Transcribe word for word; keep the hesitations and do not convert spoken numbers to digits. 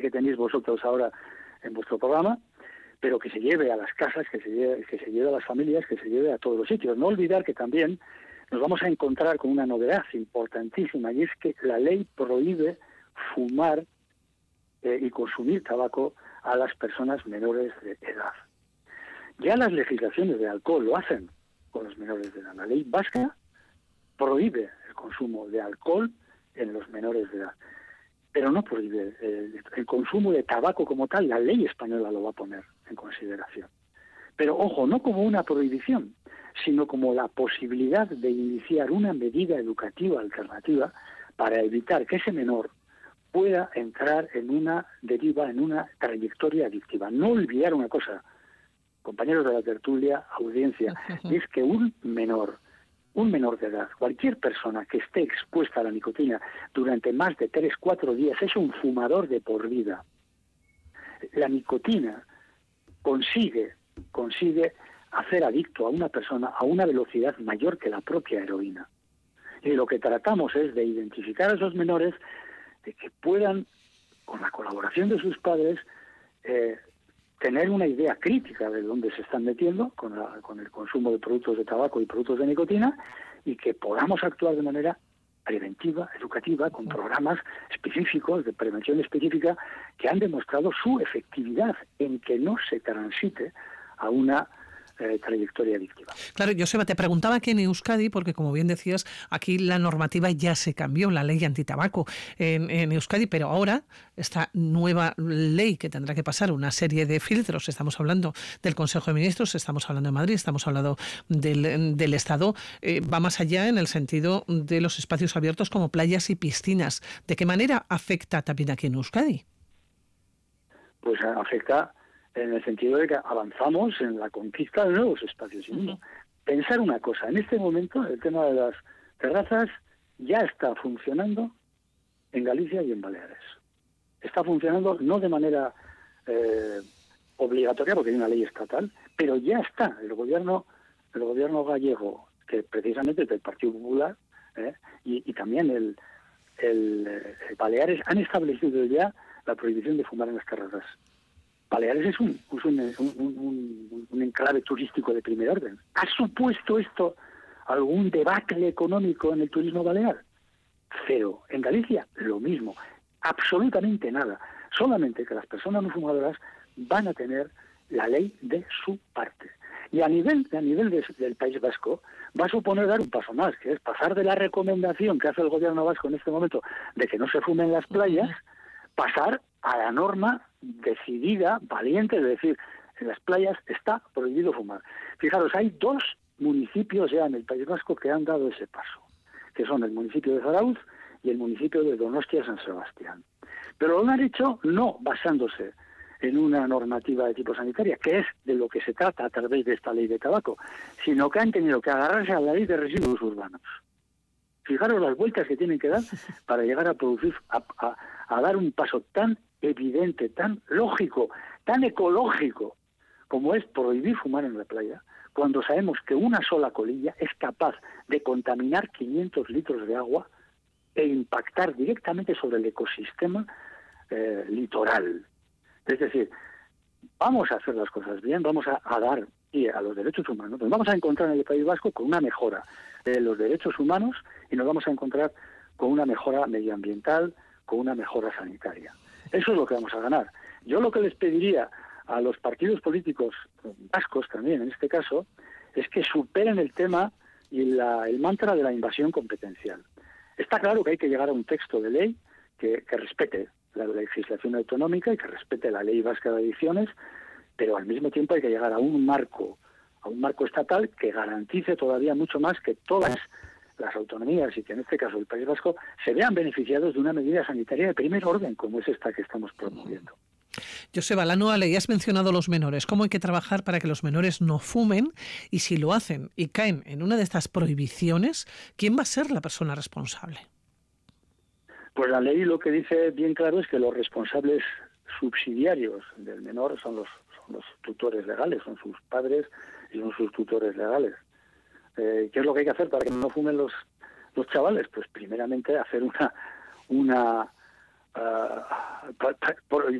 que tenéis vosotros ahora en vuestro programa, pero que se lleve a las casas, que se lleve, que se lleve a las familias, que se lleve a todos los sitios. No olvidar que también nos vamos a encontrar con una novedad importantísima, y es que la ley prohíbe fumar eh, y consumir tabaco a las personas menores de edad. Ya las legislaciones de alcohol lo hacen con los menores de edad. La ley vasca prohíbe el consumo de alcohol en los menores de edad, pero no prohíbe el, el consumo de tabaco como tal. La ley española lo va a poner en consideración. Pero, ojo, no como una prohibición, sino como la posibilidad de iniciar una medida educativa alternativa para evitar que ese menor pueda entrar en una deriva, en una trayectoria adictiva. No olvidar una cosa, compañeros de la tertulia, audiencia, es que un menor, un menor de edad, cualquier persona que esté expuesta a la nicotina durante más de tres, cuatro días, es un fumador de por vida. La nicotina consigue, consigue hacer adicto a una persona a una velocidad mayor que la propia heroína. Y lo que tratamos es de identificar a esos menores, de que puedan, con la colaboración de sus padres, eh, tener una idea crítica de dónde se están metiendo con, la, con el consumo de productos de tabaco y productos de nicotina, y que podamos actuar de manera preventiva, educativa, con programas específicos de prevención específica que han demostrado su efectividad en que no se transite a una Eh, trayectoria adictiva. Claro, Joseba, te preguntaba aquí en Euskadi, porque como bien decías, aquí la normativa ya se cambió, la ley antitabaco en, en Euskadi, pero ahora esta nueva ley que tendrá que pasar una serie de filtros, estamos hablando del Consejo de Ministros, estamos hablando de Madrid, estamos hablando del, del Estado, eh, va más allá en el sentido de los espacios abiertos como playas y piscinas. ¿De qué manera afecta también aquí en Euskadi? Pues afecta en el sentido de que avanzamos en la conquista de nuevos espacios. Uh-huh. Pensar una cosa, en este momento el tema de las terrazas ya está funcionando en Galicia y en Baleares. Está funcionando no de manera eh, obligatoria, porque hay una ley estatal, pero ya está. El gobierno, el gobierno gallego, que precisamente es del Partido Popular, eh, y, y también el, el, el Baleares, han establecido ya la prohibición de fumar en las terrazas. Baleares es un, es un, un, un, un enclave turístico de primer orden. ¿Ha supuesto esto algún debacle económico en el turismo balear? Cero. En Galicia, lo mismo. Absolutamente nada. Solamente que las personas no fumadoras van a tener la ley de su parte. Y a nivel, a nivel de, del País Vasco, va a suponer dar un paso más, que es pasar de la recomendación que hace el gobierno vasco en este momento de que no se fume en las playas, pasar a la norma decidida, valiente, de decir, en las playas está prohibido fumar. Fijaros, hay dos municipios ya en el País Vasco que han dado ese paso, que son el municipio de Zarauz y el municipio de Donostia-San Sebastián. Pero lo han hecho no basándose en una normativa de tipo sanitaria, que es de lo que se trata a través de esta ley de tabaco, sino que han tenido que agarrarse a la ley de residuos urbanos. Fijaros las vueltas que tienen que dar para llegar a producir, a, a, a dar un paso tan evidente, tan lógico, tan ecológico, como es prohibir fumar en la playa, cuando sabemos que una sola colilla es capaz de contaminar quinientos litros de agua e impactar directamente sobre el ecosistema eh, litoral. Es decir, vamos a hacer las cosas bien, vamos a, a dar pie a los derechos humanos, nos vamos a encontrar en el País Vasco con una mejora de los derechos humanos y nos vamos a encontrar con una mejora medioambiental, con una mejora sanitaria. Eso es lo que vamos a ganar. Yo lo que les pediría a los partidos políticos vascos también, en este caso, es que superen el tema y la, el mantra de la invasión competencial. Está claro que hay que llegar a un texto de ley que, que respete la legislación autonómica y que respete la ley vasca de adicciones, pero al mismo tiempo hay que llegar a un marco, a un marco estatal que garantice todavía mucho más que todas las autonomías y que en este caso el País Vasco se vean beneficiados de una medida sanitaria de primer orden como es esta que estamos promoviendo. Joseba, la nueva ley, has mencionado los menores. ¿Cómo hay que trabajar para que los menores no fumen? Y si lo hacen y caen en una de estas prohibiciones, ¿quién va a ser la persona responsable? Pues la ley lo que dice bien claro es que los responsables subsidiarios del menor son los, son los tutores legales, son sus padres y son sus tutores legales. Eh, ¿Qué es lo que hay que hacer para que no fumen los, los chavales? Pues primeramente hacer una... una uh, por, por,